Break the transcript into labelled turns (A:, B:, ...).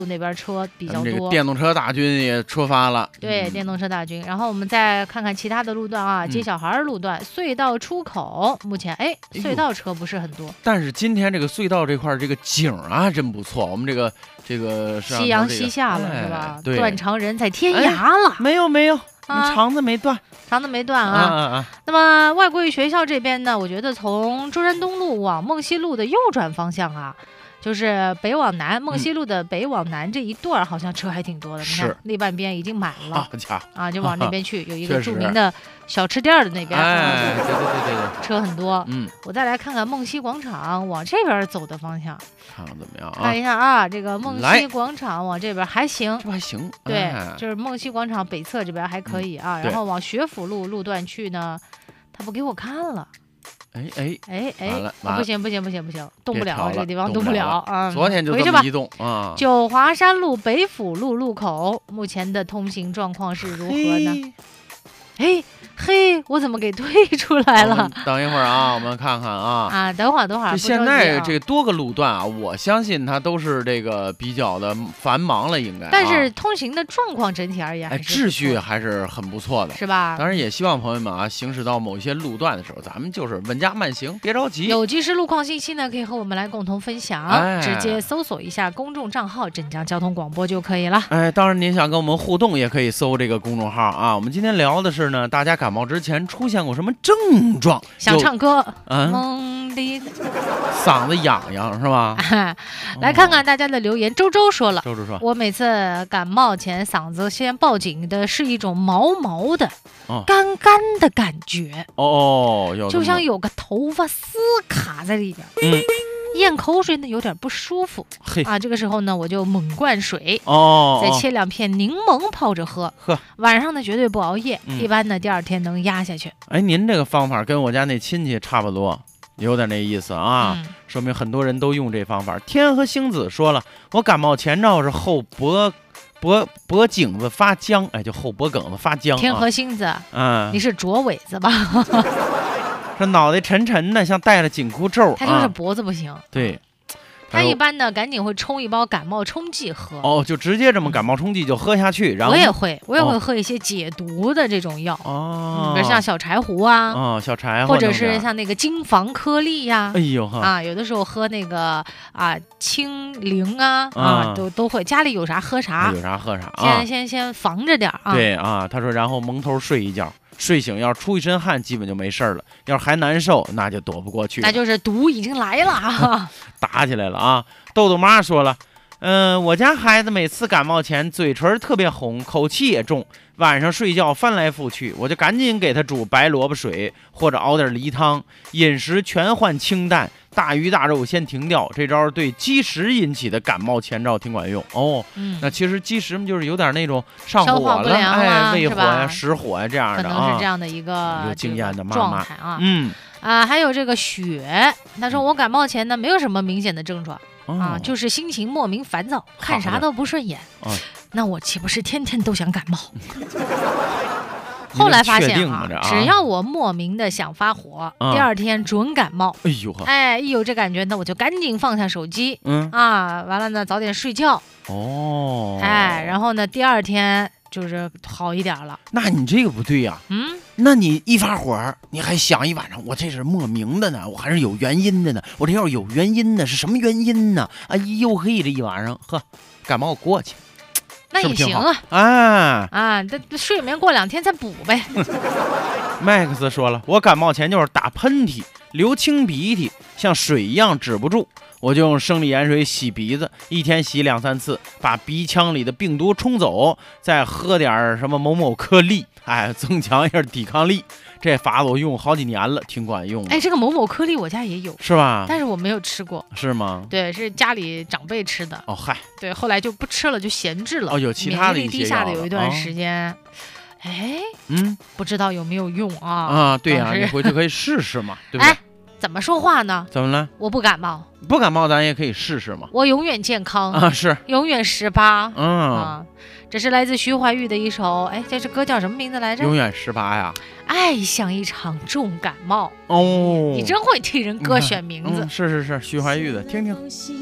A: 那边车比较多，
B: 这个电动车大军也出发了。
A: 对，电动车大军。然后我们再看看其他的路段啊，接小孩路段，隧道出口，目前隧道车不是很多，
B: 但是今天这个隧道这块这个景啊真不错，我们这个
A: 夕阳西下了，是吧？
B: 对，
A: 断肠人在天涯了。
B: 没有，肠子没断，
A: 肠子没断啊。那么外国语学校这边呢，我觉得从中山东路往梦溪路的右转方向啊，就是北往南，梦溪路的北往南这一段好像车还挺多的。你看那半边已经满了，
B: 好家伙
A: 啊，就往那边去，有一个著名的小吃店的那边，
B: 对，
A: 车很多。我再来看看梦溪广场往这边走的方向，
B: 看看怎么样啊？
A: 看一下啊，这个梦溪广场往这边还行，
B: 这还行。
A: 对，就是梦溪广场北侧这边还可以啊。然后往学府路段去呢，他不给我看了。不行，动不了，这个地方动不了啊！
B: 昨天就这么移动啊。
A: 九华山路北府路口目前的通行状况是如何呢？我怎么给退出来了？
B: 等一会儿啊，我们看看啊。
A: 等会儿。
B: 现在这多个路段啊，我相信它都是这个比较的繁忙了，应该。
A: 但是通行的状况整体而言，
B: 秩序还是很不错的，
A: 是吧？
B: 当然也希望朋友们啊，行驶到某一些路段的时候，咱们就是稳驾慢行，别着急。
A: 有即时路况信息呢，可以和我们来共同分享，直接搜索一下公众账号镇江交通广播就可以了。
B: 当然您想跟我们互动，也可以搜这个公众号啊。我们今天聊的是呢，大家感冒之前出现过什么症状？
A: 想唱歌，
B: 嗓子痒痒是吧？
A: 来看看大家的留言。周周说了，
B: 周周说，
A: 我每次感冒前嗓子先报警的是一种毛毛的、干干的感觉，就像有个头发丝卡在里边。咽口水呢有点不舒服这个时候呢我就猛灌水再切2片柠檬泡着喝。晚上呢绝对不熬夜，一般呢第2天能压下去。
B: 您这个方法跟我家那亲戚差不多，有点那意思啊。说明很多人都用这方法。天和星子说了，我感冒前兆是后脖颈子发僵，就后脖梗子发僵。
A: 天和星子，你是卓尾子吧？
B: 这脑袋沉沉的，像戴了紧箍咒。
A: 他就是脖子不行。
B: 对，
A: 他一般呢赶紧会冲一包感冒冲剂喝。
B: 就直接这么感冒冲剂就喝下去。然后
A: 我也会喝一些解毒的这种药比如像小柴胡
B: 小柴胡，
A: 或者是像那个金防颗粒呀。有的时候喝那个清灵都会，家里有啥喝啥，先防着点
B: 对他说，然后蒙头睡一觉。睡醒要出一身汗，基本就没事了。要是还难受，那就躲不过去了，
A: 那就是毒已经来了
B: 打起来了啊！豆豆妈说了，我家孩子每次感冒前嘴唇特别红，口气也重，晚上睡觉翻来覆去，我就赶紧给他煮白萝卜水或者熬点梨汤，饮食全换清淡，大鱼大肉先停掉。这招对积食引起的感冒前兆挺管用那其实积食就是有点那种上火了，胃火呀、实火呀这样的
A: 可能是这样的一个
B: 有经验的妈妈
A: 状态还有这个雪，他说我感冒前呢没有什么明显的症状就是心情莫名烦躁，看啥都不顺眼那我岂不是天天都想感冒？后来发现只要我莫名的想发火，第2天准感冒。一有这感觉呢，我就赶紧放下手机完了呢早点睡觉然后呢第2天就是好一点了。
B: 那你这个不对呀那你一发火你还想一晚上，我这是莫名的呢，我还是有原因的呢，我这要是有原因呢，是什么原因呢？这一晚上感冒过去
A: 那也行这睡眠过2天再补呗。
B: Max 说了，我感冒前就是打喷嚏、流清鼻涕，像水一样止不住，我就用生理盐水洗鼻子，一天洗2、3次，把鼻腔里的病毒冲走，再喝点什么某某颗粒，增强一下抵抗力。这法子我用好几年了，挺管用的。
A: 这个某某颗粒我家也有，
B: 是吧？
A: 但是我没有吃过。
B: 是吗？
A: 对，是家里长辈吃的。
B: 对，
A: 后来就不吃了，就闲置了。
B: 有其他的一些
A: 免疫力低下的有一段时间。不知道有没有用
B: 对呀，你回去可以试试嘛，对不对？
A: 怎么说话呢？
B: 怎么了？
A: 我不感冒，
B: 咱也可以试试嘛。
A: 我永远健康
B: 是
A: 永远18这是来自徐怀钰的一首，这首歌叫什么名字来着？
B: 永远18呀。
A: 爱像一场重感冒
B: 你
A: 真会替人歌选名字。
B: 是徐怀钰的，听听。